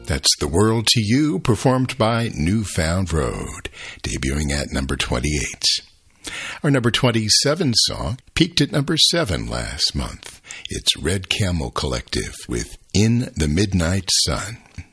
That's The World to You, performed by New Found Road, debuting at number 28. Our number 27 song peaked at number 7 last month. It's Red Camel Collective with In the Midnight Sun.